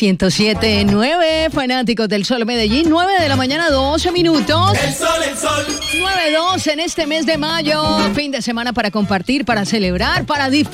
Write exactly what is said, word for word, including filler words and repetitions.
ciento siete punto nueve, fanáticos del Sol Medellín, nueve de la mañana, doce minutos. El sol, el sol. nueve dos en este mes de mayo, fin de semana para compartir, para celebrar, para disfrutar.